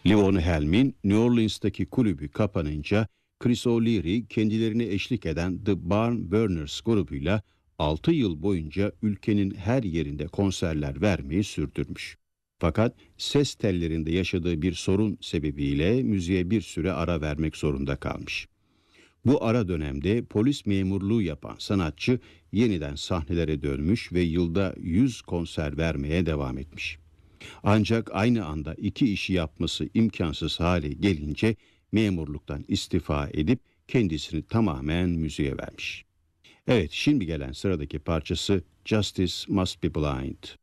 Levon Helm'in New Orleans'taki kulübü kapanınca Chris O'Leary kendilerine eşlik eden The Barn Burners grubuyla 6 yıl boyunca ülkenin her yerinde konserler vermeyi sürdürmüş. Fakat ses tellerinde yaşadığı bir sorun sebebiyle müziğe bir süre ara vermek zorunda kalmış. Bu ara dönemde polis memurluğu yapan sanatçı yeniden sahnelere dönmüş ve yılda 100 konser vermeye devam etmiş. Ancak aynı anda iki işi yapması imkansız hale gelince memurluktan istifa edip kendisini tamamen müziğe vermiş. Evet, şimdi gelen sıradaki parçası Justice Must Be Blind.